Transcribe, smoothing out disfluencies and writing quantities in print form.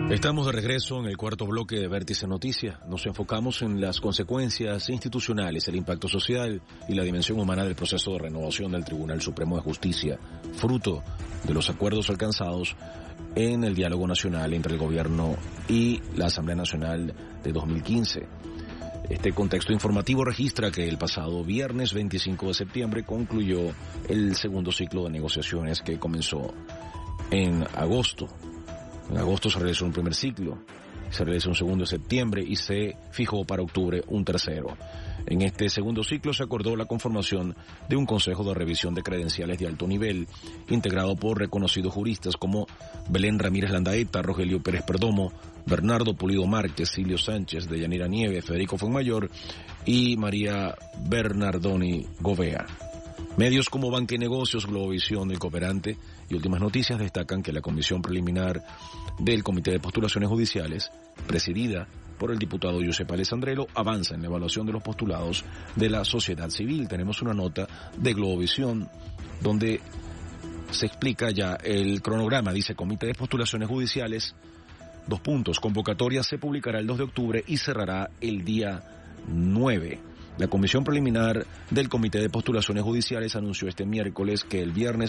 Estamos de regreso en el cuarto bloque de Vértice Noticias. Nos enfocamos en las consecuencias institucionales, el impacto social y la dimensión humana del proceso de renovación del Tribunal Supremo de Justicia, fruto de los acuerdos alcanzados en el diálogo nacional entre el gobierno y la Asamblea Nacional de 2015. Este contexto informativo registra que el pasado viernes 25 de septiembre concluyó el segundo ciclo de negociaciones que comenzó en agosto. En agosto se realizó un primer ciclo, se realizó un segundo en septiembre y se fijó para octubre un tercero. En este segundo ciclo se acordó la conformación de un consejo de revisión de credenciales de alto nivel, integrado por reconocidos juristas como Belén Ramírez Landaeta, Rogelio Pérez Perdomo, Bernardo Pulido Márquez, Silvio Sánchez, Deyanira Nieves, Federico Fuenmayor y María Bernardoni Govea. Medios como Banquenegocios, Globovisión, El Cooperante y Últimas Noticias destacan que la comisión preliminar del Comité de Postulaciones Judiciales, presidida por el diputado Josep Alessandrelo, avanza en la evaluación de los postulados de la sociedad civil. Tenemos una nota de Globovisión donde se explica ya el cronograma. Dice: Comité de Postulaciones Judiciales, : convocatoria se publicará el 2 de octubre y cerrará el día 9. La comisión preliminar del Comité de Postulaciones Judiciales anunció este miércoles que el viernes